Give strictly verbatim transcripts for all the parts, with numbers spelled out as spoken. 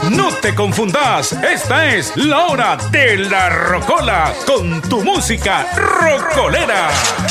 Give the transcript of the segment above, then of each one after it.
No te confundas, esta es la hora de la rocola con tu música rocolera.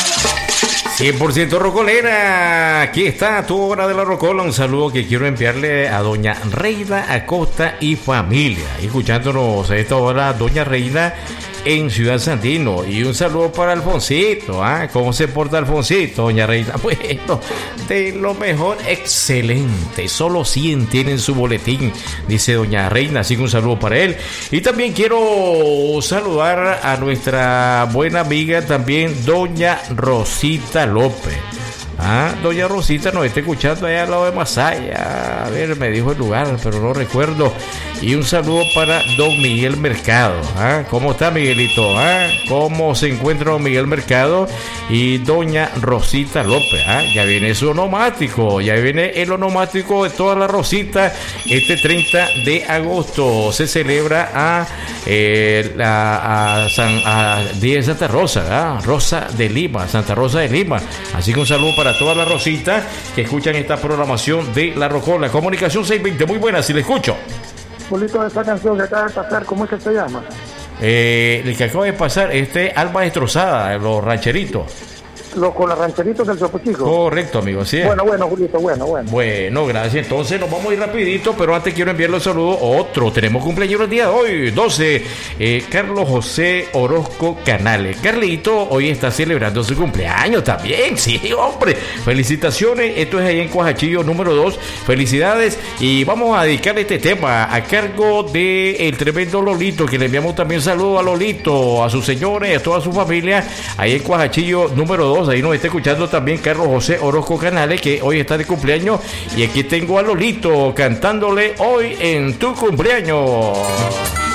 cien por ciento rocolera, aquí está tu hora de la rocola. Un saludo que quiero enviarle a doña Reina Acosta y familia, escuchándonos a esta hora doña Reina en Ciudad Sandino. Y un saludo para Alfonsito. ¿ah? ¿Cómo se porta Alfonsito, doña Reina? Bueno, de lo mejor, excelente. Solo cien tienen su boletín, dice doña Reina, así que un saludo para él. Y también quiero saludar a nuestra buena amiga también, doña Rosita López. Ah, doña Rosita nos está escuchando allá al lado de Masaya. A ver, me dijo el lugar, pero no recuerdo. Y un saludo para don Miguel Mercado. ¿Ah? ¿Cómo está, Miguelito? ¿Ah? ¿Cómo se encuentra don Miguel Mercado? Y doña Rosita López. ¿Ah? Ya viene su onomático. Ya viene el onomático de toda la Rosita. Este treinta de agosto se celebra a, eh, a, a, San, a Día de Santa Rosa. ¿ah? Rosa de Lima, Santa Rosa de Lima. Así que un saludo para toda la Rosita que escuchan esta programación de La Rocola. Comunicación seiscientos veinte, muy buena, si le escucho. Polito, de esa canción que acaba de pasar, ¿cómo es que se llama? Eh, el que acaba de pasar, este Alma Destrozada, los rancheritos. Los con los rancheritos del Topo Chico. Correcto, amigo, sí. Bueno, bueno, Julito, bueno, bueno. Bueno, gracias. Entonces nos vamos a ir rapidito, pero antes quiero enviarle un saludo. Otro, tenemos cumpleaños el día de hoy, doce, eh, Carlos José Orozco Canales. Carlito hoy está celebrando su cumpleaños también, sí, hombre. Felicitaciones, esto es ahí en Coajachillo número dos. Felicidades, y vamos a dedicarle este tema a cargo de el tremendo Lolito, que le enviamos también saludo a Lolito, a sus señores, a toda su familia, ahí en Coajachillo número dos. Ahí nos está escuchando también Carlos José Orozco Canales, que hoy está de cumpleaños. Y aquí tengo a Lolito cantándole hoy en tu cumpleaños.